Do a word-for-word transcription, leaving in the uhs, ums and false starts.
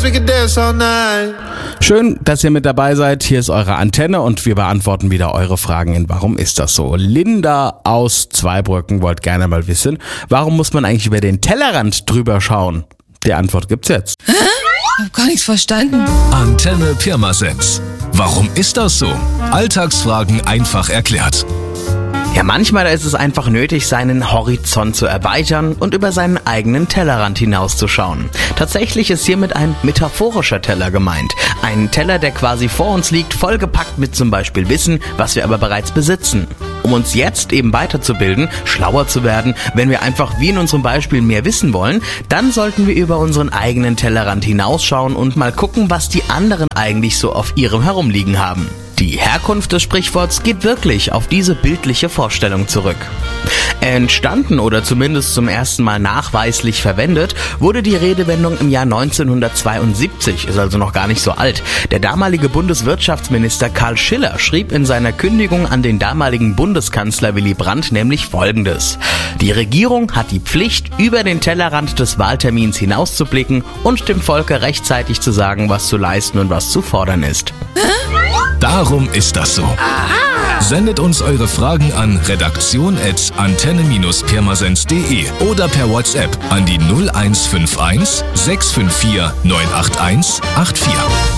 we could dance all night. Schön, dass ihr mit dabei seid. Hier ist eure Antenne und wir beantworten wieder eure Fragen in Warum ist das so? Linda aus Zweibrücken wollte gerne mal wissen, warum muss man eigentlich über den Tellerrand drüber schauen? Die Antwort gibt's jetzt. Hä? Ich hab gar nichts verstanden. Antenne Pirmasens. Warum ist das so? Alltagsfragen einfach erklärt. Ja, manchmal ist es einfach nötig, seinen Horizont zu erweitern und über seinen eigenen Tellerrand hinauszuschauen. Tatsächlich ist hiermit ein metaphorischer Teller gemeint. Ein Teller, der quasi vor uns liegt, vollgepackt mit zum Beispiel Wissen, was wir aber bereits besitzen. Um uns jetzt eben weiterzubilden, schlauer zu werden, wenn wir einfach wie in unserem Beispiel mehr wissen wollen, dann sollten wir über unseren eigenen Tellerrand hinausschauen und mal gucken, was die anderen eigentlich so auf ihrem Herumliegen haben. Die Herkunft des Sprichworts geht wirklich auf diese bildliche Vorstellung zurück. Entstanden oder zumindest zum ersten Mal nachweislich verwendet, wurde die Redewendung im Jahr neunzehnhundertzweiundsiebzig, ist also noch gar nicht so alt. Der damalige Bundeswirtschaftsminister Karl Schiller schrieb in seiner Kündigung an den damaligen Bundeskanzler Willy Brandt nämlich Folgendes: Die Regierung hat die Pflicht, über den Tellerrand des Wahltermins hinauszublicken und dem Volke rechtzeitig zu sagen, was zu leisten und was zu fordern ist. Darum ist das so. Aha. Sendet uns eure Fragen an redaktion at antenne pirmasens punkt de oder per WhatsApp an die null eins fünf eins sechs fünf vier neun acht eins acht vier.